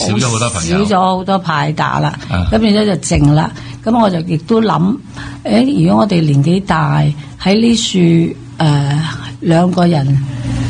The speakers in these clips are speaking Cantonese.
少咗好多朋友， 少咗好多派架啦。咁變咗就靜啦。咁我就亦都諗，如果我哋年紀大喺呢處兩個人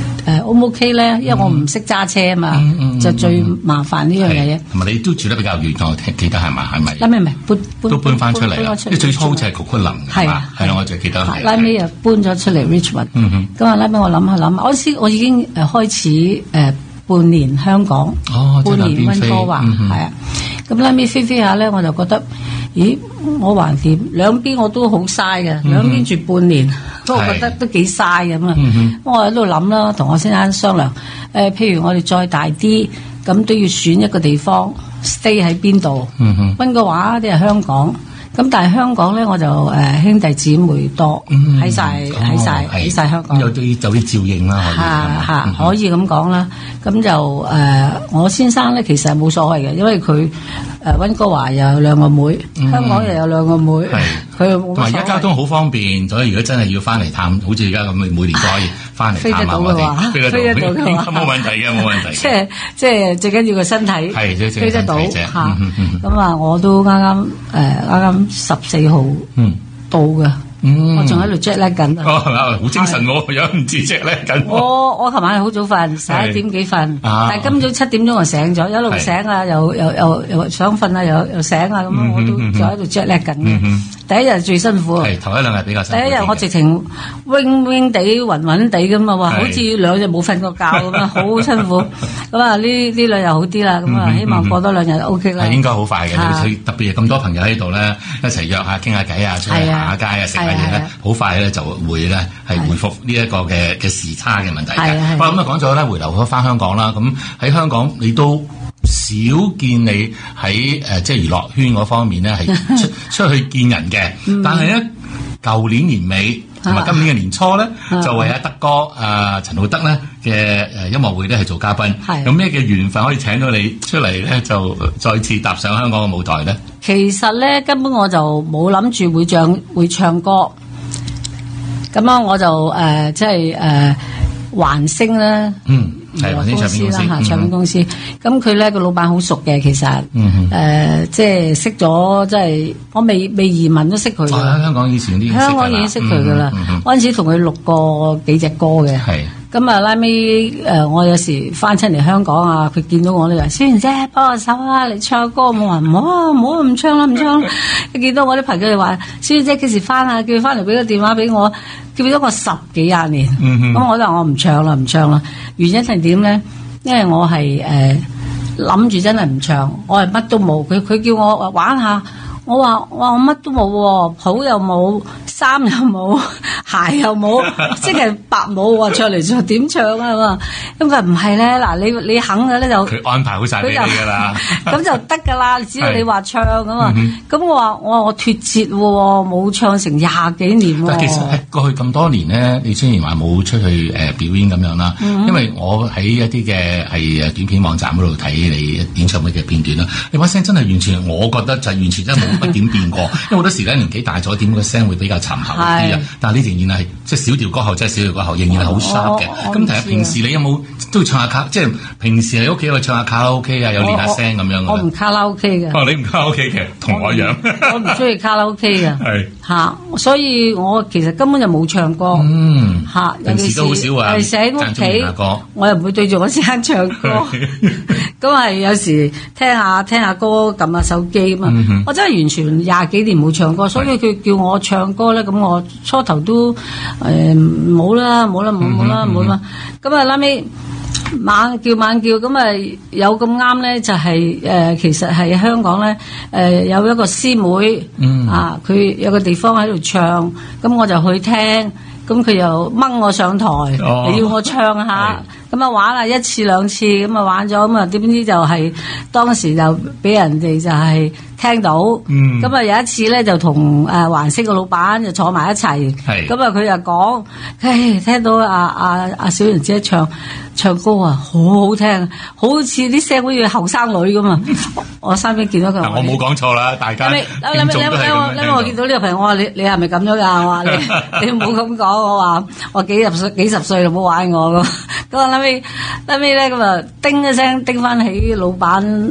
O 唔 OK 咧？因為我唔識揸車啊嘛，就最麻煩呢樣嘢。 同埋你都住得比較遠，我記得係咪？ 拉尾咪都搬翻出嚟啦。因為最初好似係Coquitlam係嘛？係啦，我就記得。 拉尾又搬咗出嚟 Richmond。咁啊，拉尾我諗下諗，嗰時我已經開始半年香港，半年溫哥華係啊。咁拉尾飛下咧，我就覺得，咦，我橫掂兩邊我都好嘥嘅，兩邊住半年，都我覺得都幾嘥咁啊。我喺度諗啦，同我先生商量，譬如我哋再大啲，咁都要選一個地方 stay 喺邊度。溫哥華定係香港？咁但係香港咧，我就兄弟姊妹多，喺晒香港， 有啲照應啦， 可以咁講啦。咁就我先生咧其實係冇所謂嘅，因為佢溫哥華又有兩個妹，香港又有兩個妹，佢又冇乜所謂。同埋而家交通好方便，所以如果真係要翻嚟探，好似而家咁，每年都可以翻嚟探下我哋，飛得到嘅話，冇問題嘅，冇問題。 即係最緊要個身體飛得到嚇。咁啊，我都啱啱14號到嘅。我仲喺度 jet lag 緊啊！好精神喎，有唔知 jet lag 緊。 我琴晚好早瞓，11點幾瞓，但係今早7點鐘就醒咗，一路醒啊，又想瞓啊，又醒啊，咁我都仲喺度 jet lag 緊嘅。第一日最辛苦， 係頭一兩日比較辛苦。 第一日我直情 wing 地、暈暈地咁啊，話好似2日冇瞓過覺咁啊，好辛苦。咁啊，呢2日好啲啦，咁啊，希望過多2日就 OK 啦。 係應該好快嘅，特別係咁多朋友喺度咧，一齊約下傾下偈啊，出去行下街啊，食下嘢咧，好快咧就會咧係回復呢一個嘅時差嘅問題嘅。咁啊講咗咧，回流咗翻香港啦，咁喺香港你都少見你喺即係娛樂圈嗰方面咧係出去見人嘅，但係咧舊年年尾同埋今年嘅年初咧，就為阿德哥陳浩德咧嘅音樂會咧係做嘉賓。有咩嘅緣分可以請到你出嚟咧，就再次踏上香港嘅舞台咧？ 其實咧根本我就冇諗住會唱歌，咁啊我就即係環星啦。 係環星唱片公司啦， 唱片公司。咁佢咧個老闆好熟嘅，其實即係識咗，即係我未移民都識佢。 香港以前啲香港已經識佢噶啦。嗰陣時同佢錄過幾隻歌嘅。係。咁啊拉尾我有時翻親嚟香港啊，佢見到我咧就小賢姐幫我手啊，嚟唱歌。我話唔好唔唱啦，唔唱啦。佢見到我啲朋友就話小賢姐幾時翻啊？叫佢翻嚟俾個電話俾我。叫咗我10幾20年，咁我就話我唔唱啦。原因係點咧？因為我係諗住真係唔唱，我係乜都冇。佢叫我玩下，我話我乜都冇喎，譜又冇，衫又冇，鞋又冇，即係白冇喎，唱嚟唱點唱啊嘛？咁佢唔係咧，嗱你肯嘅咧就佢安排好晒俾你㗎啦， 咁就得㗎啦。只要你話唱咁啊，咁我話我脫節喎，冇唱成20幾年喎。 但其實過去咁多年咧，你雖然話冇出去表演咁樣啦，因為我喺一啲嘅係短片網站嗰度睇你演唱會嘅片段啦，你把聲真係完全，我覺得就係完全真係冇乜點變過。因為好多時咧年紀大咗，點個聲會比較沉厚啲啊。但係你仍然係即係小調歌喉，即係小調歌喉，仍然係好 sharp 嘅。咁其實平時你有冇都要唱下卡？即係平時喺屋企去唱下卡拉 OK 啊，有練下聲咁樣。 我唔卡拉 OK 嘅。 你唔卡拉 OK 嘅，同我一樣。 我唔中意卡拉 OK 嘅。係嚇，所以我其實根本就冇唱歌。嚇， 平時都好少啊。 係喺屋企，我又唔會對住我先生唱歌。咁係有時聽下歌，撳下手機咁啊。我真係完全20幾年冇唱歌，所以佢叫我唱歌咧，咁我初頭都冇啦。咁啊，拉尾猛叫，咁啊有咁啱咧，就係其實係香港咧有一個師妹啊，佢有個地方喺度唱，咁我就去聽，咁佢又掹我上台，要我唱下。咁啊玩啦1次2次，咁啊玩咗，咁啊點知就係當時就俾人哋就係聽到，咁啊有一次咧就同環星個老闆就坐埋一齊，咁啊佢就講，聽到阿小賢姐唱歌啊，好好聽，好似啲聲好似後生女咁啊！我身邊見到佢， 我冇講錯啦，大家聽眾都係咁樣。 我見到呢個朋友，我話你係咪咁樣㗎？我話你唔好咁講，我幾十歲就唔好玩我咁。咁啊，後尾咧咁啊，叮一聲叮翻起老闆